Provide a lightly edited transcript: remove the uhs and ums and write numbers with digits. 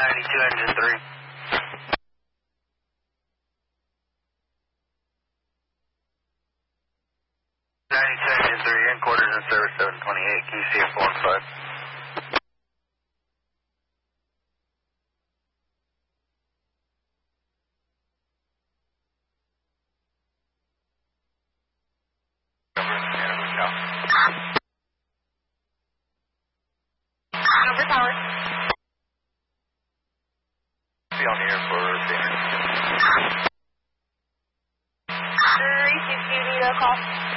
92 engine 3. 92 engine 3, in quarters in service 728, QCF 15. Over tower. Be on the air for dinner. 360, need a call.